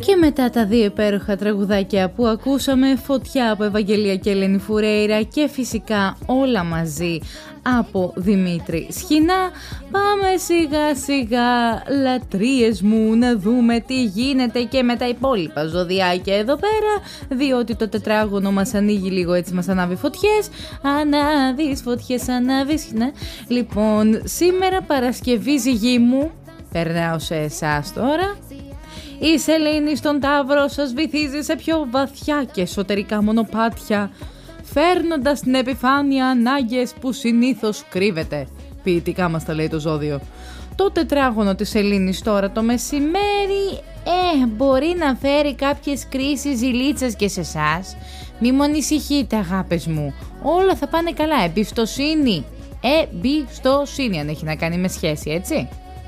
Και μετά τα δύο υπέροχα τραγουδάκια που ακούσαμε, Φωτιά από Ευαγγελία και Ελένη Φουρέιρα και φυσικά Όλα μαζί από Δημήτρη Σχοινά, πάμε σιγά σιγά, λατρείες μου, να δούμε τι γίνεται και με τα υπόλοιπα ζωδιάκια εδώ πέρα, διότι το τετράγωνο μας ανοίγει λίγο, έτσι μας ανάβει φωτιές. Ανάβεις φωτιές, ανάβεις, ναι. Λοιπόν, σήμερα Παρασκευή, ζυγή μου, περνάω σε εσάς τώρα. Η Σελήνη στον Ταύρο σας βυθίζει σε πιο βαθιά και εσωτερικά μονοπάτια, φέρνοντας στην επιφάνεια ανάγκες που συνήθως κρύβεται. Ποιητικά μας τα λέει το ζώδιο. Το τετράγωνο της Σελήνης τώρα το μεσημέρι μπορεί να φέρει κάποιες κρίσεις ζηλίτσες και σε εσάς. Μη μου ανησυχείτε, αγάπες μου, όλα θα πάνε καλά. Εμπιστοσύνη, εμπιστοσύνη, αν έχει να κάνει με σχέση, έτσι.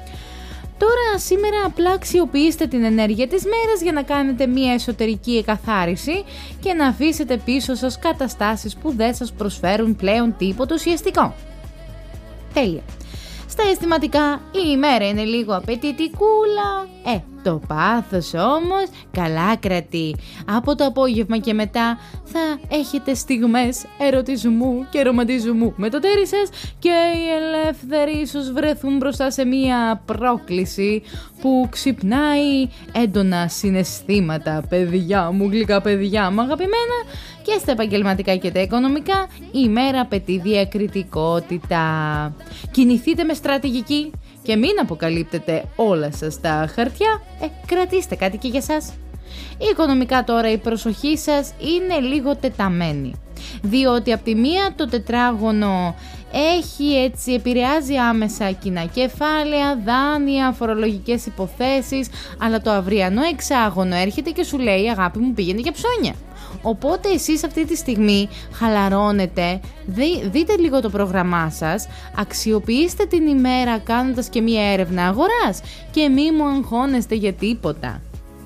Τώρα σήμερα απλά αξιοποιήστε την ενέργεια της μέρας για να κάνετε μια εσωτερική εκαθάριση και να αφήσετε πίσω σας καταστάσεις που δεν σας προσφέρουν πλέον τίποτα ουσιαστικό. Τέλεια. Στα αισθηματικά η ημέρα είναι λίγο απαιτητικούλα, το πάθος όμως καλά κρατεί. Από το απόγευμα και μετά θα έχετε στιγμές ερωτισμού και ρομαντισμού με το τέρι σας και οι ελεύθεροι ίσως βρεθούν μπροστά σε μία πρόκληση που ξυπνάει έντονα συναισθήματα. Παιδιά μου, γλυκά παιδιά μου αγαπημένα. Και στα επαγγελματικά και τα οικονομικά η ημέρα απαιτεί διακριτικότητα. Κινηθείτε με στρατηγική και μην αποκαλύπτετε όλα σας τα χαρτιά, κρατήστε κάτι και για σας. Οικονομικά τώρα η προσοχή σας είναι λίγο τεταμένη, διότι από τη μία το τετράγωνο επηρεάζει άμεσα κοινά κεφάλαια, δάνεια, φορολογικές υποθέσεις, αλλά το αυριανό εξάγωνο έρχεται και σου λέει, αγάπη μου, πήγαινε για ψώνια. Οπότε εσείς αυτή τη στιγμή χαλαρώνετε, δείτε λίγο το πρόγραμμά σας, αξιοποιήστε την ημέρα κάνοντας και μία έρευνα αγοράς και μη μου αγχώνεστε για τίποτα.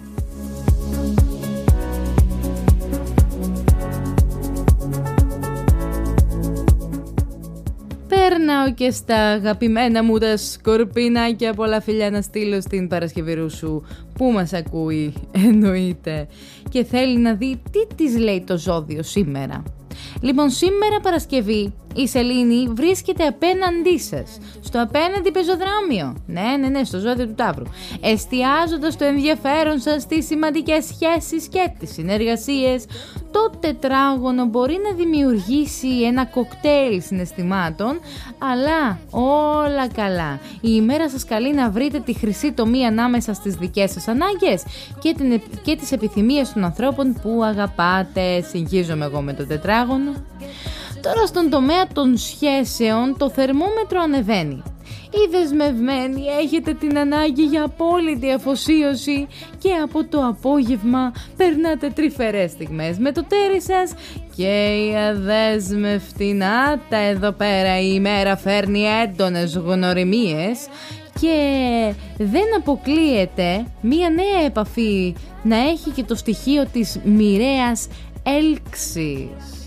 Περνάω και στα αγαπημένα μου τα σκορπινάκια, πολλά φιλιά να στείλω στην Παρασκευηρού σου που μας ακούει εννοείται και θέλει να δει τι της λέει το ζώδιο σήμερα. Λοιπόν, σήμερα Παρασκευή η Σελήνη βρίσκεται απέναντί σας, στο απέναντι πεζοδρόμιο, ναι, στο ζώδιο του Ταύρου, εστιάζοντας το ενδιαφέρον σας στις σημαντικές σχέσεις και τις συνεργασίες. Το τετράγωνο μπορεί να δημιουργήσει ένα κοκτέιλ συναισθημάτων, αλλά όλα καλά. Η ημέρα σας καλεί να βρείτε τη χρυσή τομή ανάμεσα στις δικές σας ανάγκες και τις επιθυμίες των ανθρώπων που αγαπάτε. Συγχύζομαι εγώ με το τετράγωνο. Τώρα στον τομέα των σχέσεων το θερμόμετρο ανεβαίνει. Οι δεσμευμένοι έχετε την ανάγκη για απόλυτη αφοσίωση και από το απόγευμα περνάτε τρυφερές στιγμές με το τέρι σας και οι αδέσμευτοι. Νάτα εδώ πέρα, η ημέρα φέρνει έντονες γνωριμίες και δεν αποκλείεται μία νέα επαφή να έχει και το στοιχείο της μοιραίας έλξης.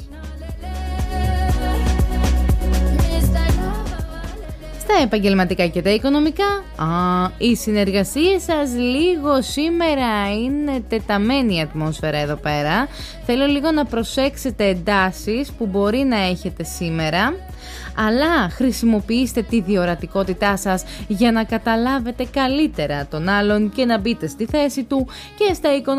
Στα επαγγελματικά και τα οικονομικά, οι συνεργασίες σας λίγο σήμερα είναι τεταμένη η ατμόσφαιρα εδώ πέρα. Θέλω λίγο να προσέξετε εντάσεις που μπορεί να έχετε σήμερα, αλλά χρησιμοποιήστε τη διορατικότητά σας για να καταλάβετε καλύτερα τον άλλον και να μπείτε στη θέση του. Και στα οικονομικά